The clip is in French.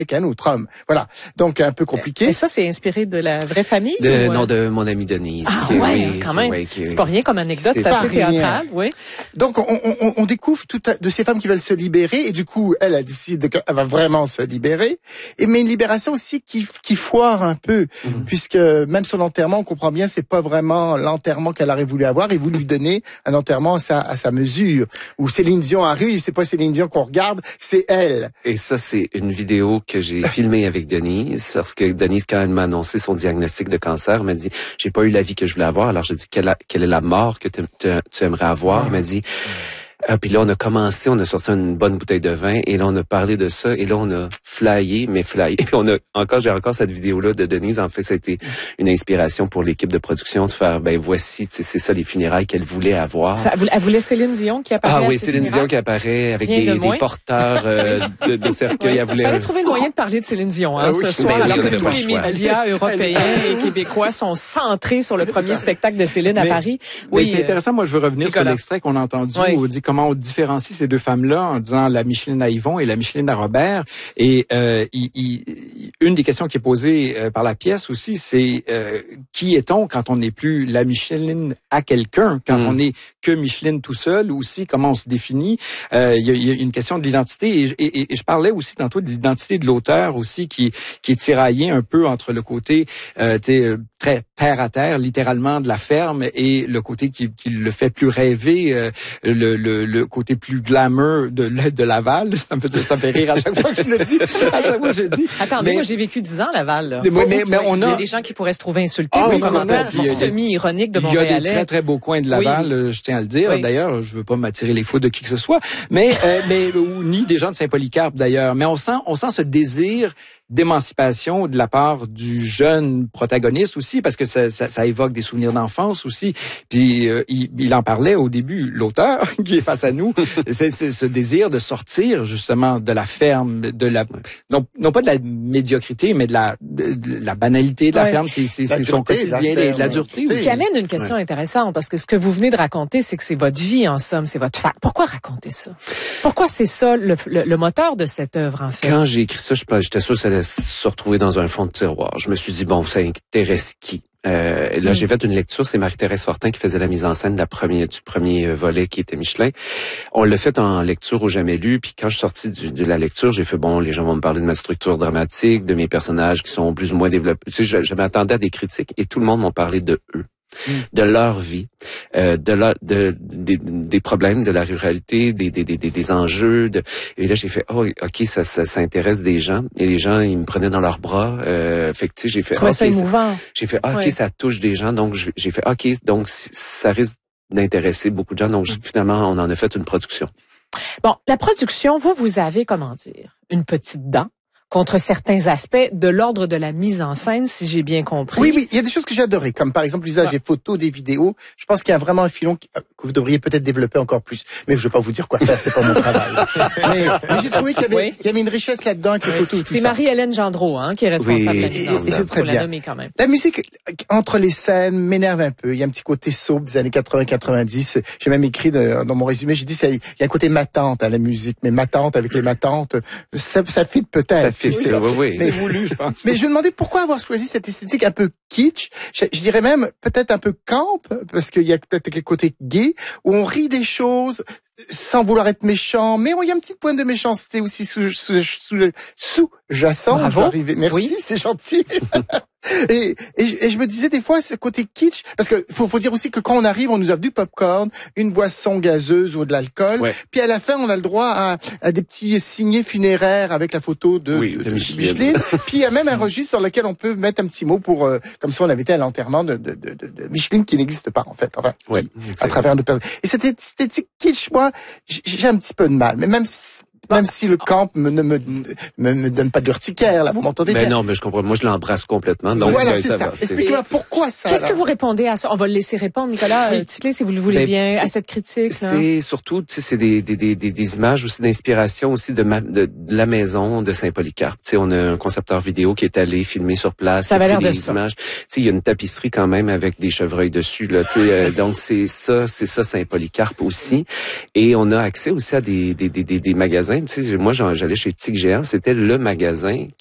avec un autre homme. Voilà. Donc, un peu compliqué. Et ça, c'est inspiré de la vraie famille? Non, de mon amie Denise. Ah quand même. C'est pas rien comme anecdote, c'est assez théâtral, oui. Donc, on découvre de ces femmes qui veulent se libérer, et du coup, elle décide qu'elle va vraiment se libérer. Mais une libération aussi qui foire un peu, puisque même son enterrement, on comprend bien, c'est pas vraiment l'enterrement qu'elle aurait voulu avoir. Il voulait lui donner un enterrement à sa mesure. Où Céline Dion arrive, c'est pas Céline Dion qu'on regarde, c'est elle. Et ça, c'est une vidéo que j'ai filmée avec Denise, parce que Denise, quand elle m'a annoncé son diagnostic de cancer, m'a dit, j'ai pas eu la vie que je voulais avoir. Alors, j'ai dit, quelle est la mort que tu aimerais avoir? Elle m'a dit, puis là, on a sorti une bonne bouteille de vin, et là, on a parlé de ça, et là, on a flyé. Puis j'ai encore cette vidéo-là de Denise. En fait, ça a été une inspiration pour l'équipe de production de faire, voici, c'est ça les funérailles qu'elle voulait avoir. Elle voulait Céline Dion qui apparaît. Ah oui, Céline Dion qui apparaît avec des porteurs de cercueil. Elle voulait. Fallait trouver le moyen de parler de Céline Dion, ce soir, alors que tous les médias européens et québécois sont centrés sur le premier spectacle de Céline à Paris. Oui, c'est intéressant. Moi, je veux revenir sur l'extrait qu'on a entendu, où on dit comment on différencie ces deux femmes-là en disant la Micheline à Yvon et la Micheline à Robert. Et une des questions qui est posée par la pièce aussi, c'est qui est-on quand on n'est plus la Micheline à quelqu'un, quand on n'est que Micheline tout seul, ou aussi comment on se définit. Il y a une question de l'identité, et je parlais aussi tantôt de l'identité de l'auteur aussi qui est tiraillé un peu entre le côté très terre à terre, littéralement de la ferme, et le côté qui le fait plus rêver, le côté plus glamour de Laval. Ça me fait rire à chaque fois que je le dis. À chaque fois que je dis. Attends, mais moi j'ai vécu 10 ans à Laval. Là. Mais il y a des gens qui pourraient se trouver insultés par les commentaires semi-ironiques de Montréalais. Il y a des très très beaux coins de Laval, je tiens à le dire. Oui. D'ailleurs, je veux pas m'attirer les foudres de qui que ce soit, mais ni des gens de Saint-Polycarpe d'ailleurs. Mais on sent ce désir d'émancipation de la part du jeune protagoniste aussi, parce que ça évoque des souvenirs d'enfance aussi. Puis il en parlait au début, l'auteur qui est face à nous, c'est ce désir de sortir justement de la ferme, non pas de la médiocrité, mais de la banalité de la ferme, c'est son quotidien, de la dureté aussi. Qui amène une question intéressante, parce que ce que vous venez de raconter, c'est que c'est votre vie en somme, c'est votre faire. Pourquoi raconter ça? Pourquoi c'est ça le moteur de cette œuvre en fait? Quand j'ai écrit ça, j'étais sûr que ça allait se retrouver dans un fond de tiroir. Je me suis dit, ça intéresse qui? Là, j'ai fait une lecture, c'est Marie-Thérèse Fortin qui faisait la mise en scène du premier volet qui était Michelin. On l'a fait en lecture au jamais lu, puis quand je suis sorti de la lecture, j'ai fait, les gens vont me parler de ma structure dramatique, de mes personnages qui sont plus ou moins développés. Tu sais, je m'attendais à des critiques, et tout le monde m'a parlé de eux. De leur vie, des problèmes de la ruralité, des enjeux. Et là, j'ai fait, ok, ça intéresse des gens. Et les gens, ils me prenaient dans leurs bras. Fait que, tu sais, j'ai fait, ça émouvant. J'ai fait, ok, ça touche des gens. Donc, j'ai fait, ok, donc ça risque d'intéresser beaucoup de gens. Donc, finalement, on en a fait une production. Bon, la production, vous avez, une petite dent contre certains aspects de l'ordre de la mise en scène, si j'ai bien compris. Oui, il y a des choses que j'ai adorées, comme par exemple l'usage des photos, des vidéos. Je pense qu'il y a vraiment un filon que vous devriez peut-être développer encore plus. Mais je ne veux pas vous dire quoi faire, c'est pas mon travail. mais j'ai trouvé qu'il y avait une richesse là-dedans avec les photos et tout ça. C'est Marie-Hélène Gendreau, qui est responsable de la mise en scène. C'est très bien. La nommer quand même. La musique, entre les scènes, m'énerve un peu. Il y a un petit côté soap des années 80-90. J'ai même écrit dans mon résumé, j'ai dit, il y a un côté matante à la musique, mais matante avec les matantes, ça fit peut-être. Oui. C'est voulu, je pense. Mais je me demandais pourquoi avoir choisi cette esthétique un peu kitsch. Je dirais même peut-être un peu camp, parce qu'il y a peut-être un côté gay, où on rit des choses sans vouloir être méchant, mais il y a une petite pointe de méchanceté aussi sous-jacent. Bravo. Merci, c'est gentil. Et je me disais des fois ce côté kitsch, parce que faut dire aussi que quand on arrive, on nous offre du popcorn, une boisson gazeuse ou de l'alcool, puis à la fin on a le droit à des petits signets funéraires avec la photo de Micheline. Puis il y a même un registre sur lequel on peut mettre un petit mot pour comme si on avait été à l'enterrement de Micheline qui n'existe pas en fait. Enfin, à travers une personne. Et cette esthétique kitsch, moi, j'ai un petit peu de mal, mais même si le camp ne me donne pas de l'urticaire, là, vous m'entendez bien? Non, mais je comprends. Moi, je l'embrasse complètement. Donc, voilà, c'est ça. Expliquez-moi pourquoi ça. Qu'est-ce que vous répondez à ça? On va le laisser répondre, Nicolas Titley, si vous le voulez bien, à cette critique. C'est surtout, tu sais, c'est des images aussi d'inspiration aussi de la maison de Saint-Polycarpe. Tu sais, on a un concepteur vidéo qui est allé filmer sur place. Ça avait l'air de ça. Images. Tu sais, il y a une tapisserie quand même avec des chevreuils dessus, là. Tu sais, donc c'est ça Saint-Polycarpe aussi. Et on a accès aussi à des magasins Tu sais, moi, j'allais chez Tic Géant. C'était le magasin